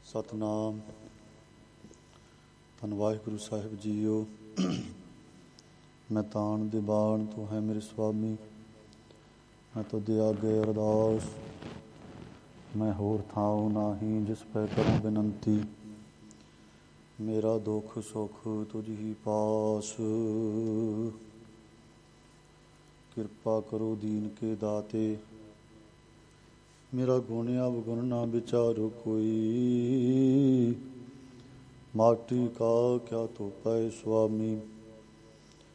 ਸਤਨਾਮ। ਧੰਨ ਵਾਹਿਗੁਰੂ ਸਾਹਿਬ ਜੀਓ। ਮੈਂ ਤਾਣ ਦੇ ਬਾਣ ਤੂੰ ਹੈ ਮੇਰੇ ਸੁਆਮੀ, ਮੈਂ ਤੁਧ ਆਗੇ ਅਰਦਾਸ। ਮੈਂ ਹੋਰ ਥਾਉ ਨਾਹੀਂ ਜਿਸ ਪੈ ਕਰੂੰ ਬੇਨੰਤੀ, ਮੇਰਾ ਦੁੱਖ ਸੁੱਖ ਤੁਝ ਹੀ ਪਾਸ। ਕਿਰਪਾ ਕਰੋ ਦੀਨ ਕੇ ਦਾਤੇ, ਮੇਰਾ ਗੁਣ ਅਵਗੁਣ ਨਾ ਵਿਚਾਰੋ ਕੋਈ। ਮਾਟੀ ਕਾ ਕਿਆ ਧੋਪੈ ਸੁਆਮੀ,